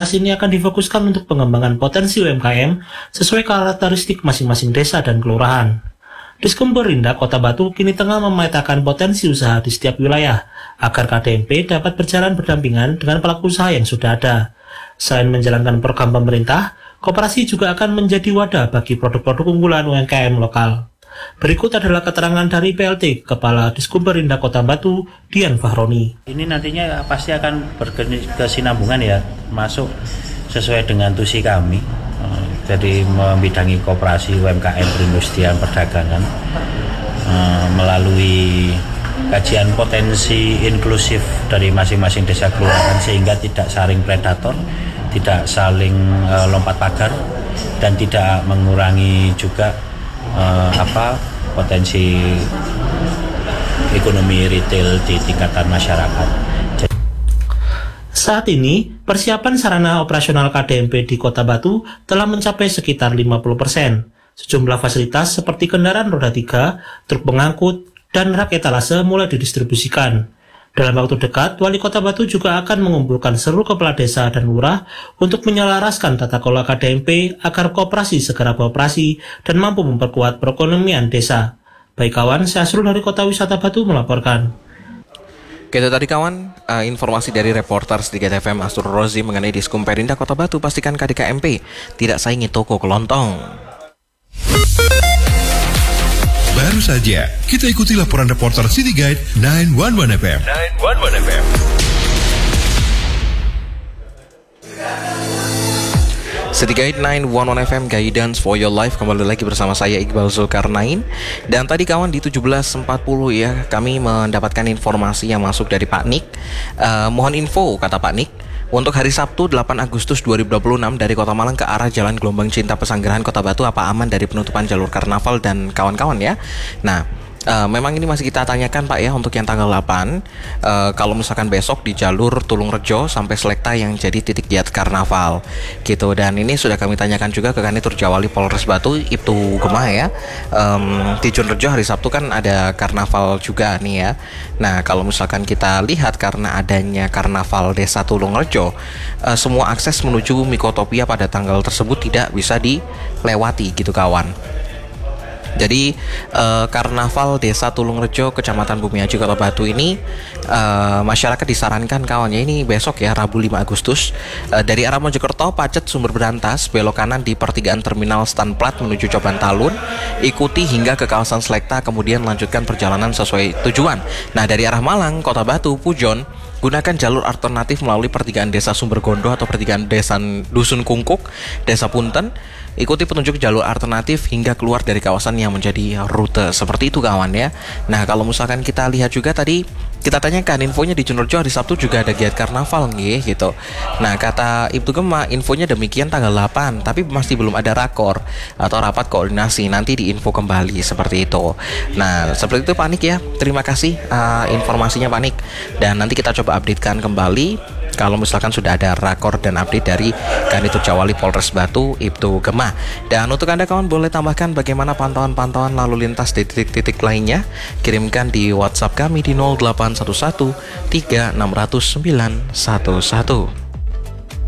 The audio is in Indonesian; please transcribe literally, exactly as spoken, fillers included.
Koperasi ini akan difokuskan untuk pengembangan potensi U M K M sesuai karakteristik masing-masing desa dan kelurahan. Diskum Perindak Kota Batu kini tengah memetakan potensi usaha di setiap wilayah agar K D M P dapat berjalan berdampingan dengan pelaku usaha yang sudah ada. Selain menjalankan program pemerintah, koperasi juga akan menjadi wadah bagi produk-produk unggulan U M K M lokal. Berikut adalah keterangan dari P L T Kepala Diskum Perindak Kota Batu, Dian Fahroni. Ini nantinya pasti akan berkesinambungan ya, masuk sesuai dengan tusi kami. Jadi membidangi koperasi U M K M perindustrian perdagangan melalui kajian potensi inklusif dari masing-masing desa kelurahan sehingga tidak saling predator, tidak saling lompat pagar, dan tidak mengurangi juga Uh, apa potensi ekonomi retail di tingkatan masyarakat. Jadi, saat ini, persiapan sarana operasional K D M P di Kota Batu telah mencapai sekitar lima puluh persen. Sejumlah fasilitas seperti kendaraan roda tiga, truk pengangkut, dan rak etalase mulai didistribusikan. Dalam waktu dekat, Wali Kota Batu juga akan mengumpulkan seluruh kepala desa dan lurah untuk menyelaraskan tata kelola K D M P agar koperasi segera beroperasi dan mampu memperkuat perekonomian desa. Baik kawan, saya Asrul dari Kota Wisata Batu melaporkan. Oke, itu tadi kawan, uh, informasi dari reporter Sedikit F M Asrul Rozi mengenai Diskum Perindak Kota Batu. Pastikan K D K M P tidak saingi toko kelontong. Baru saja kita ikuti laporan reporter City Guide sembilan satu satu F M. sembilan satu satu F M. City Guide sembilan satu satu F M, Guidance for Your Life. Kembali lagi bersama saya Iqbal Zulkarnain. Dan tadi kawan di tujuh belas empat puluh ya, kami mendapatkan informasi yang masuk dari Pak Nik. uh, Mohon info, kata Pak Nik, untuk hari Sabtu delapan Agustus dua ribu dua puluh enam dari Kota Malang ke arah Jalan Gelombang Cinta Pesanggerahan Kota Batu, apa aman dari penutupan jalur karnaval dan kawan-kawan ya. Nah, Uh, memang ini masih kita tanyakan Pak ya untuk yang tanggal delapan. uh, Kalau misalkan besok di jalur Tulungrejo sampai Selekta yang jadi titik giat karnaval gitu. Dan ini sudah kami tanyakan juga ke Kanitur Jawali Polres Batu, Ibtu Gemah ya. um, Di Junrejo hari Sabtu kan ada karnaval juga nih ya. Nah, kalau misalkan kita lihat karena adanya karnaval Desa Tulungrejo, uh, semua akses menuju Mikotopia pada tanggal tersebut tidak bisa dilewati gitu kawan. Jadi uh, karnaval Desa Tulungrejo Kecamatan Bumiaji Kota Batu ini uh, masyarakat disarankan kawannya ini besok ya, Rabu lima Agustus, uh, dari arah Mojokerto Pacet Sumber Berantas belok kanan di pertigaan Terminal Stanplat menuju Coban Talun, ikuti hingga ke kawasan Selekta, kemudian lanjutkan perjalanan sesuai tujuan. Nah, dari arah Malang Kota Batu Pujon gunakan jalur alternatif melalui pertigaan Desa Sumbergondo atau pertigaan Desa Dusun Kungkuk, Desa Punten. Ikuti petunjuk jalur alternatif hingga keluar dari kawasan yang menjadi rute. Seperti itu kawan ya. Nah, kalau misalkan kita lihat juga tadi kita tanyakan infonya di Junrejo hari Sabtu juga ada giat karnaval nih gitu. Nah, kata Ibtu Gemah infonya demikian tanggal delapan, tapi masih belum ada rakor atau rapat koordinasi, nanti diinfo kembali seperti itu. Nah, seperti itu Pak Nik ya. Terima kasih uh, informasinya Pak Nik. Dan nanti kita coba updatekan kembali kalau misalkan sudah ada rakor dan update dari Kanitur Jawali Polres Batu, Ibtu Gemah. Dan untuk Anda kawan boleh tambahkan bagaimana pantauan-pantauan lalu lintas di titik-titik lainnya, kirimkan di WhatsApp kami di nol delapan satu satu tiga enam nol nol sembilan satu satu.